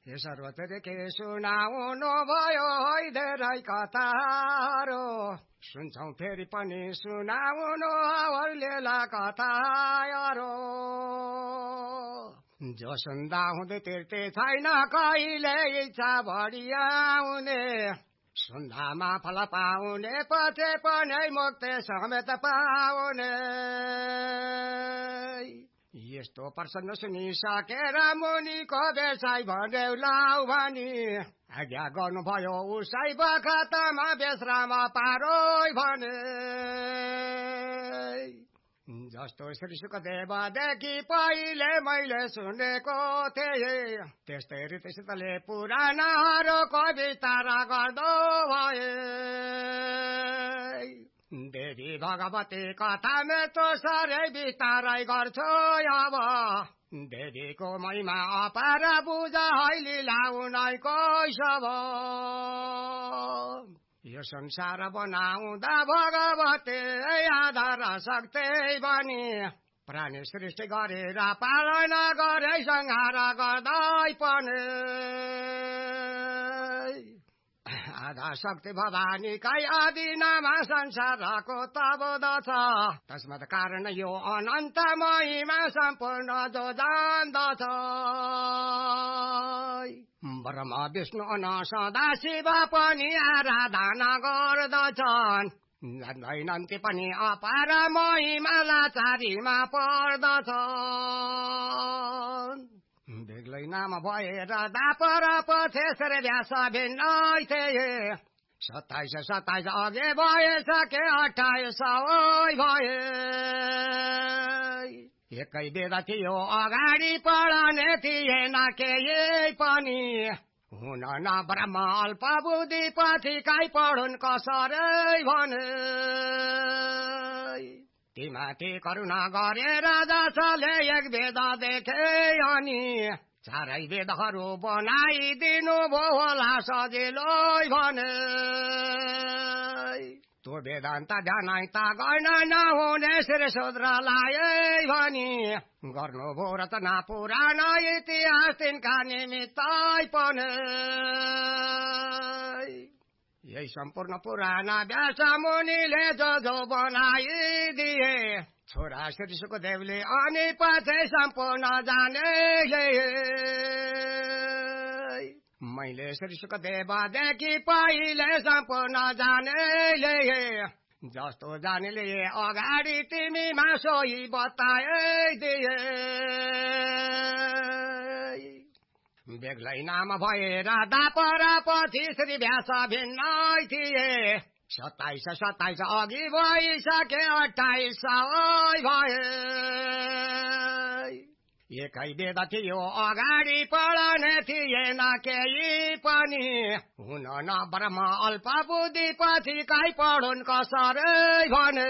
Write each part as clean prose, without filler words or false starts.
सर्वत्र के सुनाउनु भयो है धेरै कथाहरू सुन्छौं फेरि पनि सुनाउनु हौलेला कथाहरू जो सुन्दा हुँदै तिर्ते छैन कहिले इच्छा बढियाउने सुन्दामा फल पाउने पछि पनि मुक्ति समेत पाउने यस्तो प्रसन्न सुनिसकेर मुनिको बेसाई भन्यो लाउ भनी आज्ञा गर्नुभयो उसै बखतमा बेश्राम पारोइ भने जस्तो श्री सुखदेवदेखि पहिले मैले सुनेको थिएँ त्यस्तै रीतिसितले पुराणहरूको विस्तार गर्दो भए देवी भगवती कथा मेतो साह्रै विस्तारै गर्छु अब देवीको महिमा अपार बुझ है लीला उनैको सब यो संसार बनाउँदा भगवती आधार शक्ति बनी प्राणी सृष्टि गरेर पालना गरे संहार गर्दै पनि आधा शक्ति भवानीकै अधीनमा संसारको तबोध छ तस्मात् कारण यो अनन्त महिमा सम्पूर्ण जो जान्दछ ब्रह्मा विष्णु सदा शिव पनि आराधना गर्दछन् जान्दैनन् ती पनि अपार महिमा लाचारीमा पर्दछ बेग्लै नाम भएर दापर पछेसर व्यास भिन्नै थिए 27 अघि भइसके 28 भए एकै वेद थियो अगाडि पढाउने थिएन केही पनि हुन न ब्रह्म अल्प बुद्धि पछि काई पढुन् कसरै भने तीमाथि करुणा गरेर जसले एक वेद देखे अनि चारै वेदहरू बनाइदिनु भो होला सजिलो भने त्यो वेदान्त ध्यानै त गर्न नहुने श्री शूद्रलाई भनी गर्नुभयो रचना पुराण इतिहास तिनका निमित्तै पनि यही सम्पूर्ण पुराण व्यास मुनिले जो बनाइदिए छोरा श्री सुखदेवले अनि पछि सम्पूर्ण जाने मैले श्री सुखदेवदेखि पहिले सम्पूर्ण जाने जस्तो जानेले अगाडि तिमीमा सोही बताइदिए बेग्लै नाम भएर दापर पछि श्री व्यास भिन्नै थिए 27 अघि भइसके 28 भए एकै वेद थियो अगाडि पढाउने थिएन केही पनि हुन न ब्रह्म अल्प बुद्धि पछि काई पढुन् कसरै भने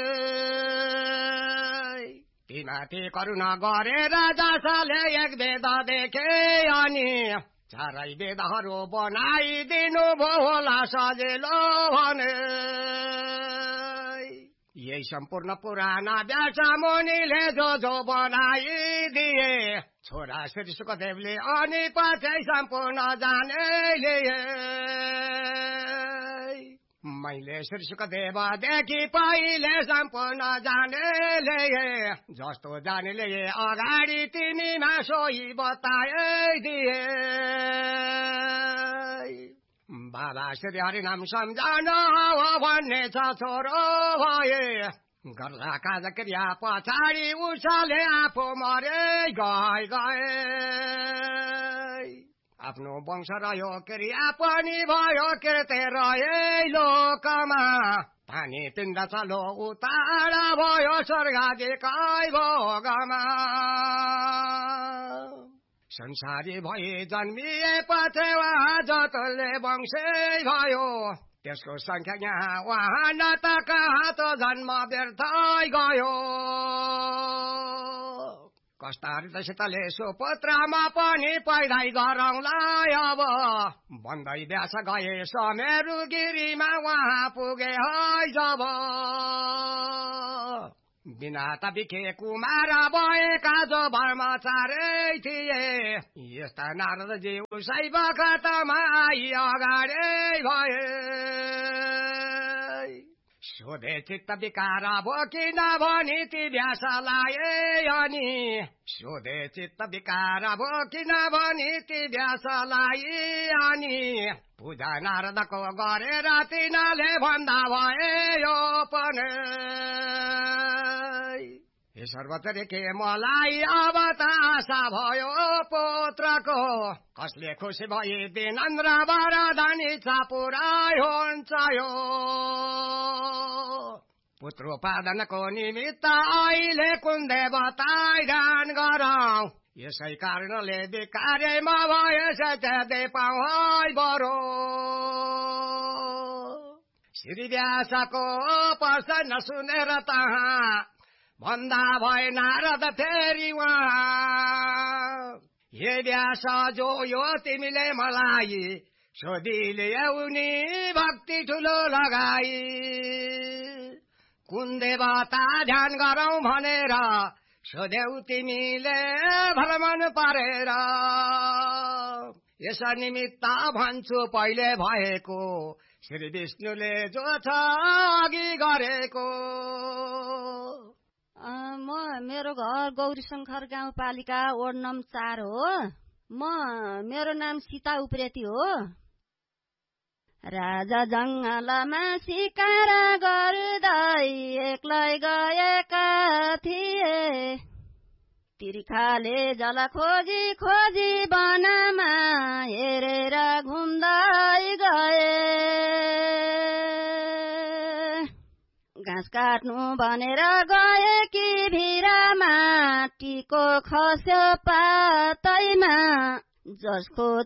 तीमाथि करुणा गरेर जसले एक वेद देखे अनि चारै वेदहरू बनाइदिनु भो होला सजिलो भने यही सम्पूर्ण पुराण व्यास मुनिले जो बनाइदिए छोरा श्री सुखदेवले अनि पछि सम्पूर्ण जाने मैले श्री सुखदेवदेखि पहिले सम्पूर्ण जाने जस्तो जानेले अगाडि तिमीमा सोही बताइदिए बाबा श्री हरिनाम सम्झाउन हो भन्ने छ छोरो भए गर्ला काज क्रिया पछाडि उसले आफू मरे गए आफ्नो वंश रह्यो क्रिया पनि भयो कृत्य रहे लोकमा पानी पिण्ड चलो उतार भयो स्वर्गादिकै भोगमा संसारी भए जन्मिएपछि उहाँ जतले वंशे भयो त्यसको संख्या यहाँ उहाँ न त कहाँ त जन्म व्यर्थै गयो कष्टार्जितले सुपुत्रमा पनि पैदा गरौँला अब भन्दै व्यास गए समेरु गिरीमा उहाँ पुगे है जब बिना त बिखे कुमार भएका जो ब्रह्मचारी थिए यस्ता नारदजी उसै बखतमा अगाडि भए सोधे चित्त विकार भो किन भनी ती व्यासलाई अनि सोधे चित्त विकार भो किन भनी ती व्यासलाई अनि पूजा नारदको गरेर तिनीले भन्दा भए यो पनि हे सर्वत्र के मलाई अब त आशा भयो पुत्रको कसले खुसी भए विनम्र वरदानी इच्छा पुराइ हुन्छ यो पुत्रोपादनको निमित्त अहिले कुन देवताई ध्यान गरौँ यसै कारणले विकारेमा भएछ त्यही पाउँ बरो श्री व्यासको प्रश्न सुनेर तहाँ भन्दा भए नारद फेरि उहाँ हे व्यास जो यो तिमीले मलाई सोधिले उनी भक्ति ठुलो लगाई कुन देवता ध्यान गरौँ भनेर सोध्यौ तिमीले भ्रमण पारेर यस निमित्त भन्छु पहिले भएको श्री विष्णुले जो छ अघि गरेको मेरो घर गौरी शङ्कर गाउँपालिका वार्ड नम्बर 4 हो। मेरो नाम सीता उप्रेती हो। राजा जङ्गलमा शिकार गर्दै एक्लै गएका थिए तिर्खाले जल खोजी खोजी वनमा हेरेर घुम्दै गए घाँस काट्नु भनेर गए कि भिरामा टिको खस्यो पातैमा जसको